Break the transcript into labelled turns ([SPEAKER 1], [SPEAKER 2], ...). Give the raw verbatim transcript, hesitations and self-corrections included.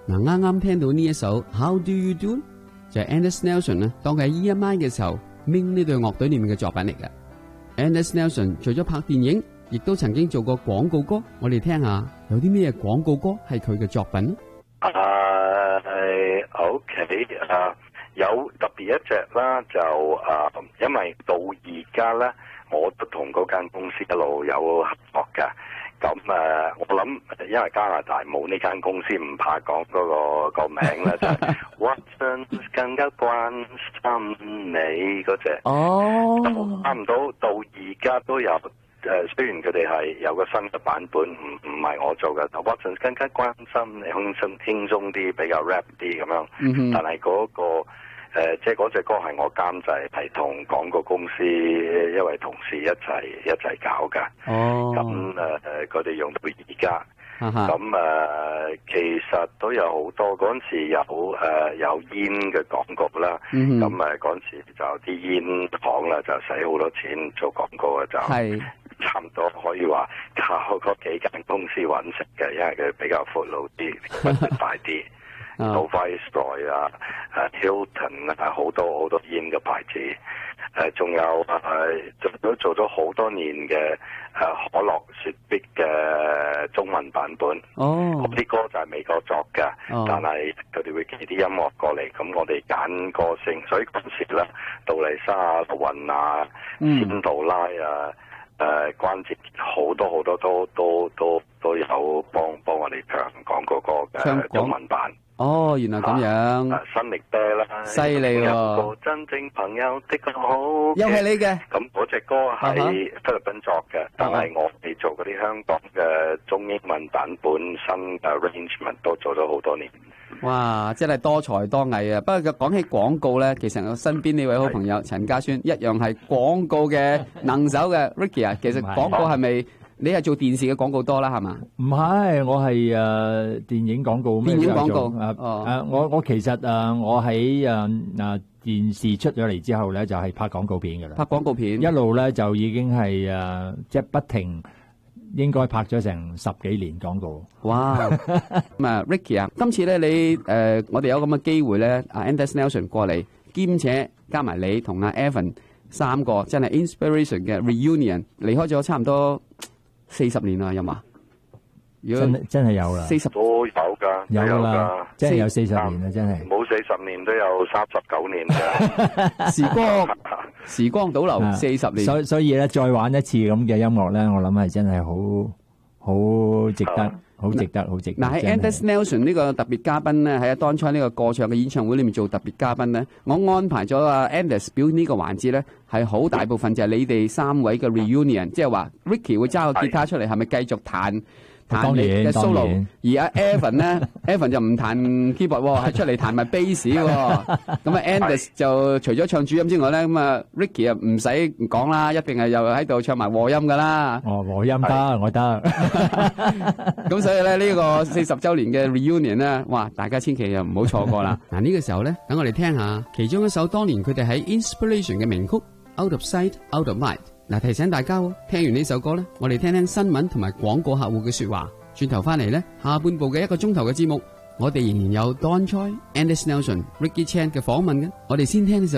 [SPEAKER 1] 嗱，啱啱聽到呢一首 How Do You Do 就係 Anders Nelson 咧，當佢喺 E M I 嘅時候 Ming 呢隊樂隊裏面嘅作品嚟嘅。Anders Nelson 除咗拍電影，亦都曾經做過廣告歌。我哋聽下有啲咩廣告歌係佢嘅作品。
[SPEAKER 2] 誒、uh, OK 誒、uh, 有特別一隻啦，就誒、uh, 因為到而家咧，我都同嗰間公司一路有合作嘅。咁誒、uh, 我諗因為加拿大冇呢間公司，唔怕講嗰、嗰個、嗰個名啦，就係 Watson 更加關心你嗰隻。哦，差唔多到而家都有。誒，雖然佢哋係有個新嘅版本，唔唔係我做嘅，但 Watson 更加關心你，輕鬆輕鬆啲，比較 rap 啲咁樣。Mm-hmm. 但係嗰、嗰個誒、呃，即係嗰隻歌係我監製，係同廣告公司一位同事一齊一齊搞㗎。哦、oh. 咁誒誒，佢哋用到而家。咁誒、uh-huh. 呃，其實都有好多嗰陣時有誒、呃、有煙嘅廣告啦。咁誒嗰陣時就啲煙行啦，就使好多錢做廣告啊，就係。差唔多可以話靠嗰幾間公司揾食嘅，因為佢比較闊路啲，大啲。No Viceroy 啊，誒 Hilton 啊，好多好多煙嘅牌子。誒，仲有誒，做都做咗好多年嘅誒可樂雪碧嘅中文版本。哦，嗰啲歌就係美國作嘅，但係佢哋會寄啲音樂過嚟，咁我哋揀歌星。所以嗰時咧，杜麗莎啊、陸雲啊、仙杜拉啊。誒、呃，關節好多好多都都都都有幫幫我哋唱廣告歌嘅中文版。哦，原來咁樣。啊、新力啤啦，犀利喎！有個真正朋友的確好，又係你嘅。咁嗰隻歌係菲律賓作嘅，uh-huh. 但係我哋做嗰啲香港嘅中英文版本新嘅 arrangement 都做咗好多年。哇，真係多才多藝啊！不過講起廣告咧，其實我身邊呢位好朋友陳家宣一樣係廣告嘅能手嘅 Ricky 啊。其實廣告係咪你係做電視嘅廣告多啦？係嘛？唔係，我係誒電影廣告。電影廣告誒誒，我我其實誒我喺誒誒電視出咗嚟之後咧，就係拍廣告片㗎啦。拍廣告片一路咧就已經係誒即係不停。應該拍咗成十幾年廣告。哇！咁啊，Ricky 啊，今次咧你誒，我哋有咁嘅機會咧，阿 Anders Nelson 過嚟，兼且加埋你同阿 Evan 三個真係 inspiration 嘅 reunion，離開咗差唔多四十年啦，有嘛？真真係有啦，四十都有㗎，有啦，真係有四十年啦，真係冇四十年都有三十九年嘅時光。時光倒流四十年，所以所以咧，再玩一次咁嘅音樂咧，我諗係真係好好值得，好值得，好值得。嗱，喺 Anders Nelson 呢個特別嘉賓咧，喺阿當初呢個歌唱嘅演唱會裏面做特別嘉賓咧，我安排咗阿 Anders 表演呢個環節咧，係好大部分就係你哋三位嘅 reunion，即係話 Ricky 會揸個吉他出嚟，係咪繼續彈？彈你嘅 solo，而阿 Evan 咧，Evan 就唔彈 keyboard 喎，係出嚟彈埋 bass 喎。咁啊 Anders 就除咗唱主音之外咧，咁啊 Ricky 啊唔使講啦，一定係又喺度唱埋和音噶啦。哦，和音得，我得。咁所以咧呢個四十週年嘅 reunion 咧，哇！大家千祈又唔好錯過啦。嗱呢個時候咧，等我哋聽下其中一首當年佢哋喺 Inspiration 嘅名曲 Out of Sight Out of Mind。嗱，提醒大家喎，聽完呢首歌咧，我哋聽聽新聞同埋廣告客戶嘅說話。轉頭翻嚟咧，下半部嘅一個鐘頭嘅節目，我哋仍然有 Don Choi、Anders Nelson、Ricky Chan 嘅訪問嘅。我哋先聽呢首。